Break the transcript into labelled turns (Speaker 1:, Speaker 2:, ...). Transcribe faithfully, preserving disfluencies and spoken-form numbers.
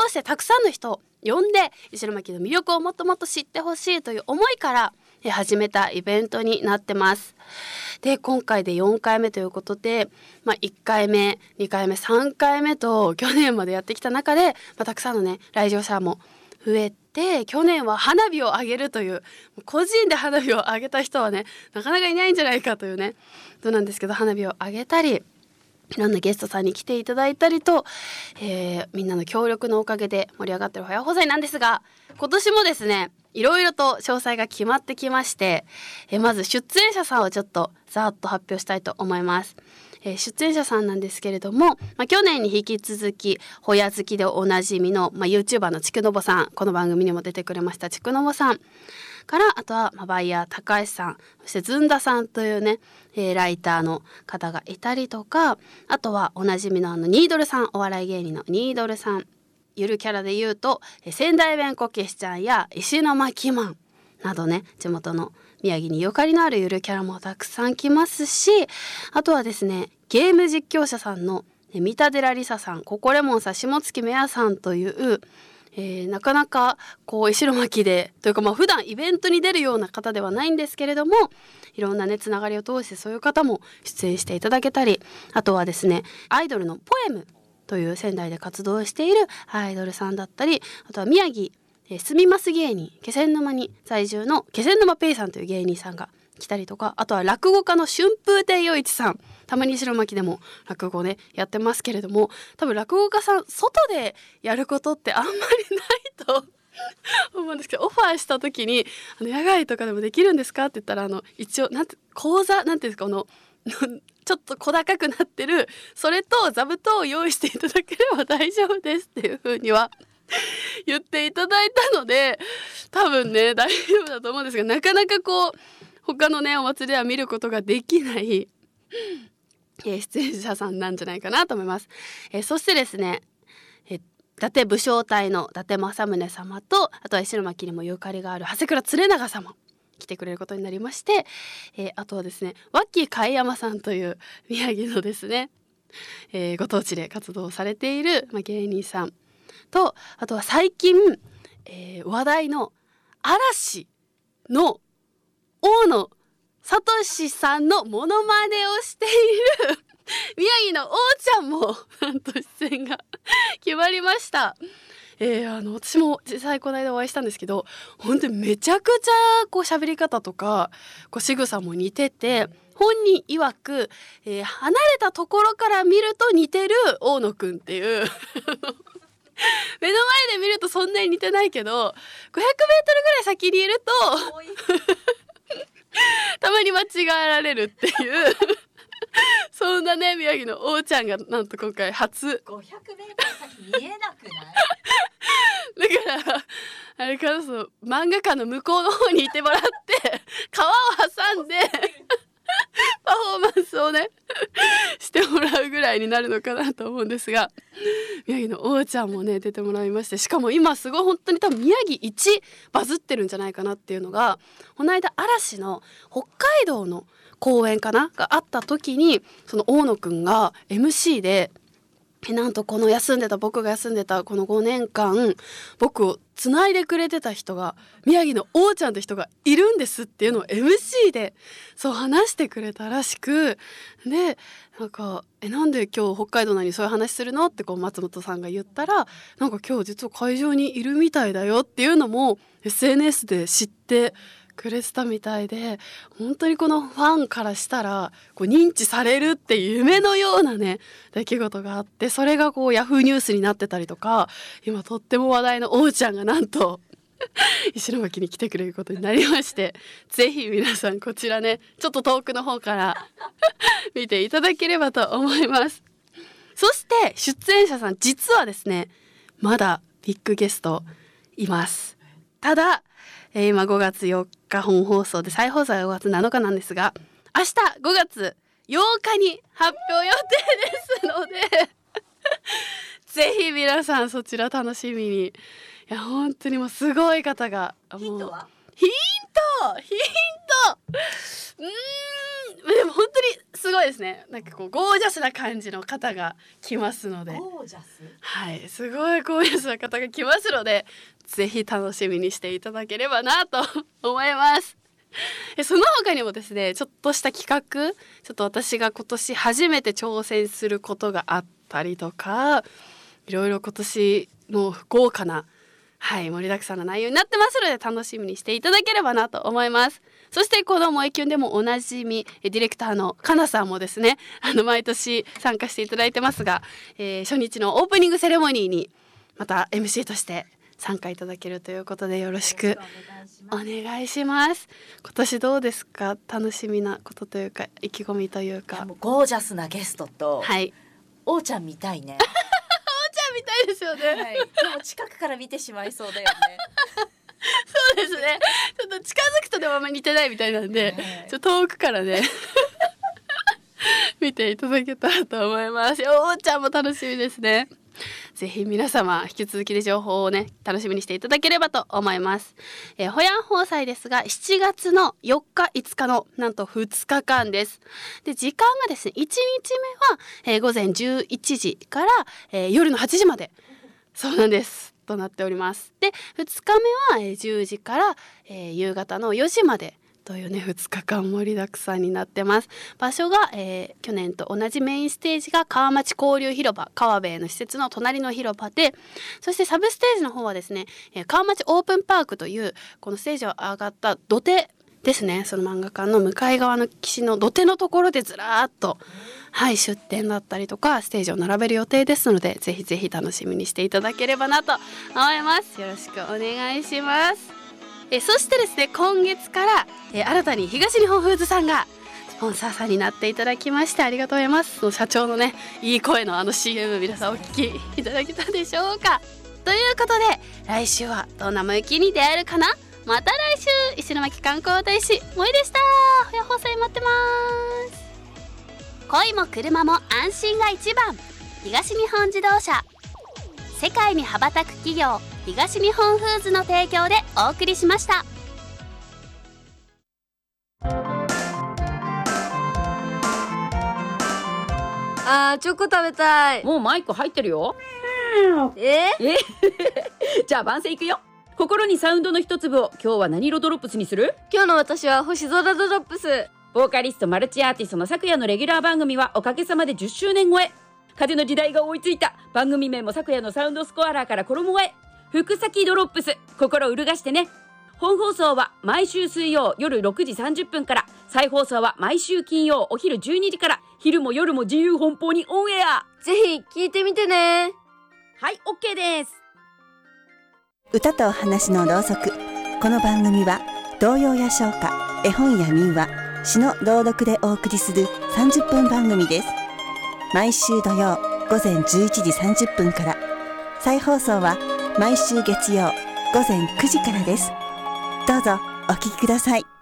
Speaker 1: 通してたくさんの人を呼んで石巻の魅力をもっともっと知ってほしいという思いから始めたイベントになってます。で今回でよんかいめということで、まあ、いっかいめにかいめさんかいめと去年までやってきた中で、まあ、たくさんのね来場者も増えて、去年は花火を上げるという個人で花火を上げた人はねなかなかいないんじゃないかというねことなんですけど、花火を上げたりいろんなゲストさんに来ていただいたりと、えー、みんなの協力のおかげで盛り上がってる早放題なんですが、今年もですねいろいろと詳細が決まってきまして、えー、まず出演者さんをちょっとざーっと発表したいと思います。えー、出演者さんなんですけれども、まあ、去年に引き続きホヤ好きでおなじみの、まあ、YouTuber のちくのぼさん、この番組にも出てくれましたちくのぼさんから、あとは、まあ、バイヤー高橋さん、そしてずんださんというね、えー、ライターの方がいたりとか、あとはおなじみのあのニードルさん、お笑い芸人のニードルさん、ゆるキャラで言うと仙台弁こけしちゃんや石巻マンなどね、地元の宮城にゆかりのあるゆるキャラもたくさん来ますし、あとはですねゲーム実況者さんの三田寺梨沙さん、ココレモンさん、下月めやさんという、えー、なかなかこう石巻でというか、まあ普段イベントに出るような方ではないんですけれども、いろんなねつながりを通してそういう方も出演していただけたり、あとはですねアイドルのポエムという仙台で活動しているアイドルさんだったり、あとは宮城え住みます芸人気仙沼に在住の気仙沼ペイさんという芸人さんが来たりとか、あとは落語家の春風亭与一さん、たまに白巻でも落語ねやってますけれども、多分落語家さん外でやることってあんまりないと思うんですけど、オファーした時にあの野外とかでもできるんですかって言ったら、あの一応なんて講座なんていうんですか、このちょっと小高くなってるそれと座布団を用意していただければ大丈夫ですっていう風には言っていただいたので、多分ね大丈夫だと思うんですが、なかなかこう他のねお祭りでは見ることができない、えー、出演者さんなんじゃないかなと思います。えー、そしてですね、えー、伊達武将隊の伊達政宗様と、あとは石巻にもゆかりがある長谷倉連長様来てくれることになりまして、えー、あとはですねワッキー貝山さんという宮城のですね、えー、ご当地で活動されている、まあ、芸人さんと、あとは最近、えー、話題の嵐の大野聡さんのモノマネをしている宮城のおーちゃんもなんと出演が決まりました。えー、あの私も実際この間お会いしたんですけど、本当にめちゃくちゃこう喋り方とかこう仕草も似てて、本人曰く、えー、離れたところから見ると似てる大野くんっていう目の前で見るとそんなに似てないけどごひゃくメートルぐらい先にいるとたまに間違えられるっていうそんなね宮城のおーちゃんがなんと今回初
Speaker 2: ごひゃくメートル先見えなくない
Speaker 1: だからあれからその漫画館の向こうの方にいてもらって川を挟んでパフォーマンスをねしてもらうぐらいになるのかなと思うんですが、宮城のおーちゃんもね出てもらいまして、しかも今すごい本当に多分宮城一バズってるんじゃないかなっていうのが、この間嵐の北海道の公演かながあった時に、その大野くんが エムシー でなんとこの休んでた僕が休んでたこのごねんかん僕をつないでくれてた人が宮城のおーちゃんって人がいるんですっていうのを エムシー でそう話してくれたらしく、でなんかえなんで今日北海道なのにそういう話するのってこう松本さんが言ったら、なんか今日実は会場にいるみたいだよっていうのも エスエヌエス で知ってくれてたみたいで、本当にこのファンからしたらこう認知されるっていう夢のようなね出来事があって、それがこうヤフーニュースになってたりとか、今とっても話題のおーちゃんがなんと石巻に来てくれることになりまして、ぜひ皆さんこちらねちょっと遠くの方から見ていただければと思います。そして出演者さん実はですねまだビッグゲストいます。ただえー、今ごがつよっか本放送で、再放送はごがつなのかなんですが、明日ごがつようかに発表予定ですのでぜひ皆さんそちら楽しみに。いや本当にもうすごい方が、
Speaker 2: ヒントは
Speaker 1: ヒントヒントうーんでも本当にすごいですね。なんかこうゴージャスな感じの方が来ますので、
Speaker 2: ゴージャス。
Speaker 1: はい、すごいゴージャスな方が来ますので、ぜひ楽しみにしていただければなと思います。その他にもですね、ちょっとした企画、ちょっと私が今年初めて挑戦することがあったりとか、いろいろ今年の豪華な、はい、盛りだくさんの内容になってますので、楽しみにしていただければなと思います。そしてこの萌えキュンでもおなじみディレクターのかなさんもですね、あの毎年参加していただいてますが、えー、初日のオープニングセレモニーにまた エムシー として参加いただけるということで、よろしくお願いします。今年どうですか？楽しみなことというか意気込みというか。
Speaker 2: もうゴージャスなゲストと、
Speaker 1: はい、
Speaker 2: おーちゃん見たいね。
Speaker 1: おーちゃん見たいですよね、
Speaker 2: はい、でも近くから見てしまいそうだよね。
Speaker 1: そうですね、ちょっと近づくとでもあんまり似てないみたいなんで、ね、ちょっと遠くからね見ていただけたらと思います。おーちゃんも楽しみですね。ぜひ皆様引き続きで情報をね楽しみにしていただければと思います。えー、ホヤン放送ですがしちがつのよっかいつかのなんとふつかかんです。で時間がですねいちにちめは、えー、午前じゅういちじから、えー、夜のはちじまで、そうなんですとなっております。でふつかめは、えー、じゅうじから、えー、夕方のよじまでというねふつかかん盛りだくさんになってます。場所が、えー、去年と同じメインステージが川町交流広場、川辺の施設の隣の広場で、そしてサブステージの方はですね、えー、川町オープンパークというこのステージを上がった土手ですね、その漫画館の向かい側の岸の土手のところでずらーっと、はい、出店だったりとかステージを並べる予定ですので、ぜひぜひ楽しみにしていただければなと思います。よろしくお願いします。えそしてですね今月から、え新たに東日本フーズさんがスポンサーさんになっていただきましてありがとうございます。社長のねいい声のあの シーエム 皆さんお聞きいただけたでしょうか。ということで来週はどんな萌えキュンに出会えるかな。また来週。石巻観光大使萌えでした。ほや放送待ってます。恋も車も安心が一番、東日本自動車。世界に羽ばたく企業東日本フーズの提供でお送りしました。
Speaker 3: あーチョコ食べたい。
Speaker 4: もうマイク入ってるよ。
Speaker 3: え
Speaker 4: えじゃあ番宣いくよ。心にサウンドの一粒を今日は何色ドロップスにする？
Speaker 3: 今日の私は星空ドロップス。
Speaker 4: ボーカリストマルチアーティストの昨夜のレギュラー番組はおかげさまでじゅっしゅうねん超え。風の時代が追いついた。番組名も昨夜のサウンドスコアラーから衣替え。福崎ドロップス、心揺るがしてね。本放送は毎週水曜夜ろくじさんじゅっぷんから、再放送は毎週金曜お昼じゅうにじから、昼も夜も自由奔放にオンエア。
Speaker 3: ぜひ聞いてみてね。
Speaker 4: はい、OK です。
Speaker 5: 歌とお話のろうそく。この番組は童謡や唱歌、絵本や民話、詩の朗読でお送りするさんじゅっぷん番組です。毎週土曜午前じゅういちじさんじゅっぷんから、再放送は毎週月曜午前くじからです。どうぞお聞きください。